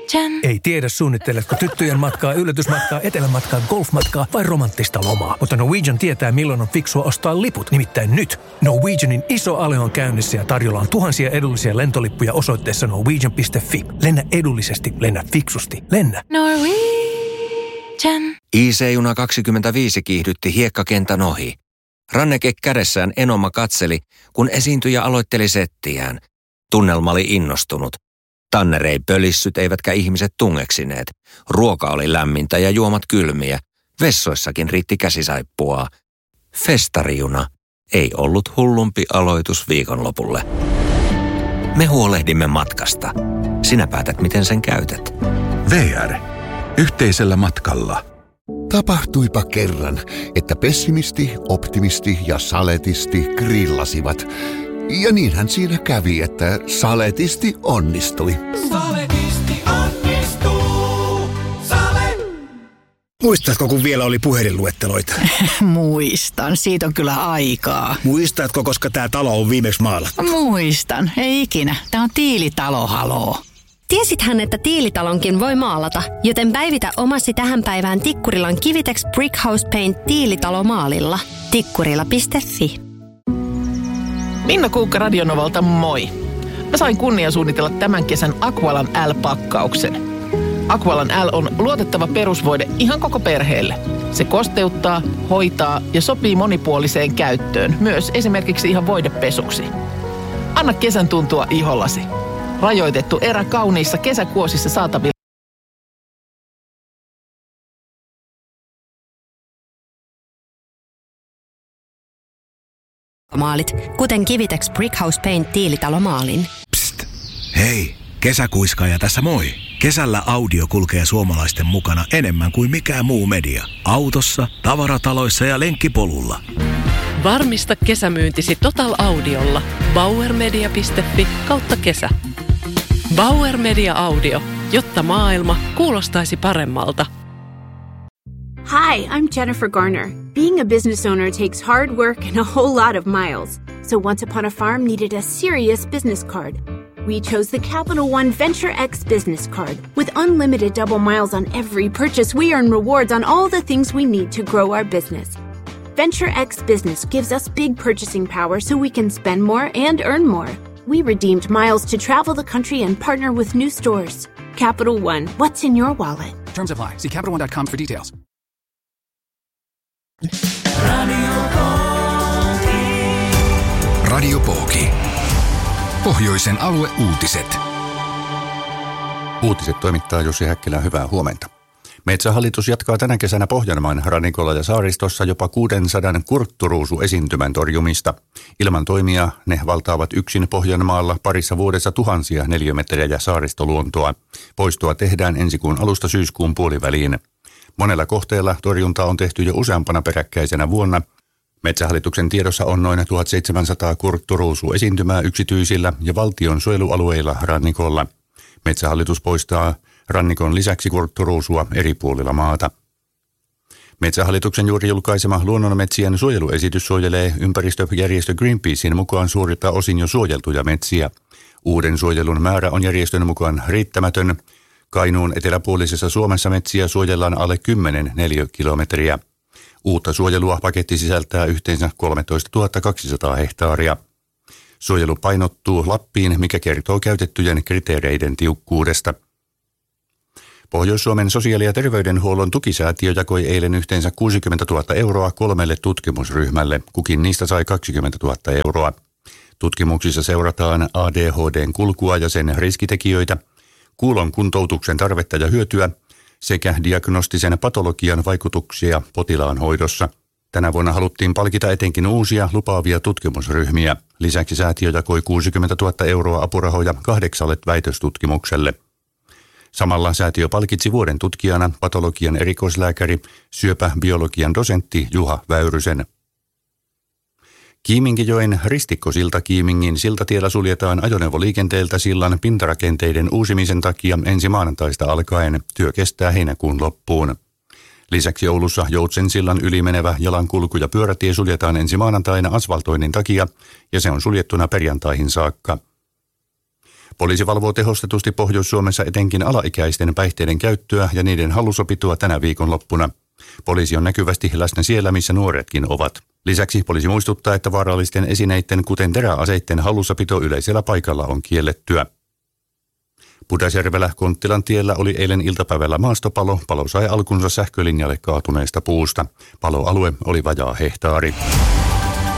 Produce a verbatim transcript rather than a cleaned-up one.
Ei tiedä suunnitteletko tyttöjen matkaa, yllätysmatkaa, etelämatkaa, golfmatkaa vai romanttista lomaa. Mutta Norwegian tietää milloin on fiksua ostaa liput. Nimittäin nyt Norwegianin iso ale on käynnissä ja tarjolla on tuhansia edullisia lentolippuja osoitteessa norwegian piste fi. Lennä edullisesti, lennä fiksusti, lennä Norwegian. I C-juna kaksikymmentäviisi kiihdytti hiekkakentän ohi. Ranneke kädessään Enoma katseli, kun esiintyjä aloitteli settiään. Tunnelma oli innostunut. Tanner ei pölissyt eivätkä ihmiset tungeksineet. Ruoka oli lämmintä ja juomat kylmiä. Vessoissakin riitti käsisaippuaa. Festarijuna ei ollut hullumpi aloitus viikonlopulle. Me huolehdimme matkasta. Sinä päätät, miten sen käytät. V R. Yhteisellä matkalla. Tapahtuipa kerran, että pessimisti, optimisti ja saletisti grillasivat. Ja niinhän siinä kävi, että saletisti onnistui. Saletisti onnistuu. Sale. Muistatko, kun vielä oli puhelinluetteloita? Muistan, siitä on kyllä aikaa. Muistatko, koska tämä talo on viimeksi maalattu? Muistan, ei ikinä. Tämä on tiilitalo, haloo. Tiesithän, että tiilitalonkin voi maalata, joten päivitä omasi tähän päivään Tikkurilan Kivitex Brickhouse Paint tiilitalomaalilla. Tikkurila piste fi. Minna Kuukka Radionovalta, moi. Mä sain kunnia suunnitella tämän kesän Aqualan L-pakkauksen. Aqualan L on luotettava perusvoide ihan koko perheelle. Se kosteuttaa, hoitaa ja sopii monipuoliseen käyttöön, myös esimerkiksi ihan voidepesuksi. Anna kesän tuntua ihollasi. Rajoitettu erä kauniissa kesäkuosissa saatavilla. Maalit, kuten Kivitex Brickhouse Paint tiilitalomaalin. Psst, hei, kesäkuiskaaja tässä moi. Kesällä audio kulkee suomalaisten mukana enemmän kuin mikään muu media. Autossa, tavarataloissa ja lenkkipolulla. Varmista kesämyyntisi Total Audiolla. bauermedia piste fi kautta kesä. Bauer Media Audio, jotta maailma kuulostaisi paremmalta. Hi, I'm Jennifer Garner. Being a business owner takes hard work and a whole lot of miles. So Once Upon a Farm needed a serious business card. We chose the Capital One Venture X business card. With unlimited double miles on every purchase, we earn rewards on all the things we need to grow our business. Venture X Business gives us big purchasing power so we can spend more and earn more. We redeemed miles to travel the country and partner with new stores. Capital One, what's in your wallet? Terms apply. See capital one dot com for details. Radio Pooki. Pohjoisen alueuutiset. Uutiset toimittaa Jussi Häkkilä. Hyvää huomenta. Metsähallitus jatkaa tänä kesänä Pohjanmaan rannikolla ja saaristossa jopa kuusisataa kurtturuusuesiintymän torjumista. Ilman toimia ne valtaavat yksin Pohjanmaalla parissa vuodessa tuhansia neliömetrejä saaristoluontoa. Poistoa tehdään ensi kuun alusta syyskuun puoliväliin. Monella kohteella torjuntaa on tehty jo useampana peräkkäisenä vuonna. Metsähallituksen tiedossa on noin tuhatseitsemänsataa kurtturuusuesiintymää yksityisillä ja valtion suojelualueilla rannikolla. Metsähallitus poistaa rannikon lisäksi kurtturuusua eri puolilla maata. Metsähallituksen juuri julkaisema luonnonmetsien suojeluesitys suojelee ympäristöjärjestö Greenpeacein mukaan suurilta osin jo suojeltuja metsiä. Uuden suojelun määrä on järjestön mukaan riittämätön. Kainuun eteläpuolisessa Suomessa metsiä suojellaan alle kymmenen neliökilometriä. Uutta suojelua paketti sisältää yhteensä kolmetoistatuhatta kaksisataa hehtaaria. Suojelu painottuu Lappiin, mikä kertoo käytettyjen kriteereiden tiukkuudesta. Pohjois-Suomen sosiaali- ja terveydenhuollon tukisäätiö jakoi eilen yhteensä kuusikymmentätuhatta euroa kolmelle tutkimusryhmälle. Kukin niistä sai kaksikymmentätuhatta euroa. Tutkimuksissa seurataan A D H D:n kulkua ja sen riskitekijöitä, kuulon kuntoutuksen tarvetta ja hyötyä sekä diagnostisen patologian vaikutuksia potilaan hoidossa. Tänä vuonna haluttiin palkita etenkin uusia lupaavia tutkimusryhmiä. Lisäksi säätiö jakoi kuusikymmentätuhatta euroa apurahoja kahdeksalle väitöstutkimukselle. Samalla säätiö palkitsi vuoden tutkijana patologian erikoislääkäri, syöpäbiologian dosentti Juha Väyrysen. Kiiminkijoen ristikkosilta Kiimingin siltatiellä suljetaan ajoneuvoliikenteeltä sillan pintarakenteiden uusimisen takia ensi maanantaista alkaen. Työ kestää heinäkuun loppuun. Lisäksi Oulussa Joutsensillan yli menevä jalankulku- ja pyörätie suljetaan ensi maanantaina asfaltoinnin takia ja se on suljettuna perjantaihin saakka. Poliisi valvoo tehostetusti Pohjois-Suomessa etenkin alaikäisten päihteiden käyttöä ja niiden hallussapitoa tänä viikonloppuna. Poliisi on näkyvästi läsnä siellä, missä nuoretkin ovat. Lisäksi poliisi muistuttaa, että vaarallisten esineiden, kuten teräaseiden hallussapito yleisellä paikalla on kiellettyä. Pudasjärvellä Konttilan tiellä oli eilen iltapäivällä maastopalo. Palo sai alkunsa sähkölinjalle kaatuneesta puusta. Paloalue oli vajaa hehtaari.